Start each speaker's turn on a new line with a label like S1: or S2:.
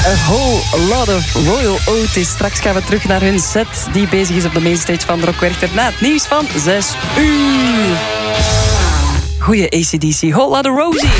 S1: A Whole Lot of Royal Otis. Straks gaan we terug naar hun set die bezig is op de mainstage van Rock Werchter na het nieuws van 6 uur. Goeie AC/DC, Whole Lot of Rosie.